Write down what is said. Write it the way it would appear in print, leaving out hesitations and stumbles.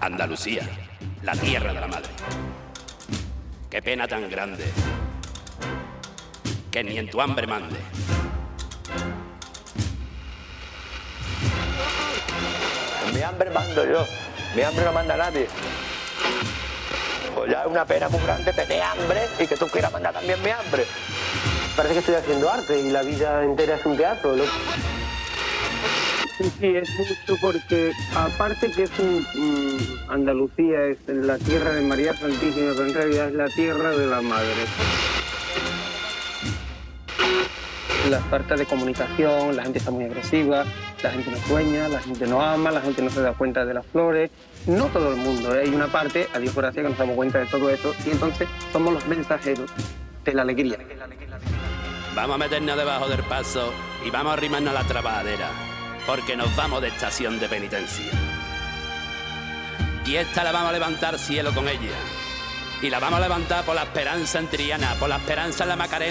Andalucía, la tierra de la madre. Qué pena tan grande, que ni en tu hambre mande. En mi hambre mando yo, mi hambre no manda a nadie. Pues ya es una pena muy grande tener hambre y que tú quieras mandar también mi hambre. Parece que estoy haciendo arte y la vida entera es un teatro, ¿no? Sí, es mucho porque, aparte que es Andalucía es la tierra de María Santísima, pero en realidad es la tierra de la Madre. La falta de comunicación, la gente está muy agresiva, la gente no sueña, la gente no ama, la gente no se da cuenta de las flores. No todo el mundo, hay una parte, a Dios gracias, que nos damos cuenta de todo eso y entonces somos los mensajeros de la alegría. Vamos a meternos debajo del paso y vamos a arrimarnos a la trabajadera, porque nos vamos de estación de penitencia. Y esta la vamos a levantar cielo con ella. Y la vamos a levantar por la esperanza en Triana, por la esperanza en la Macarena.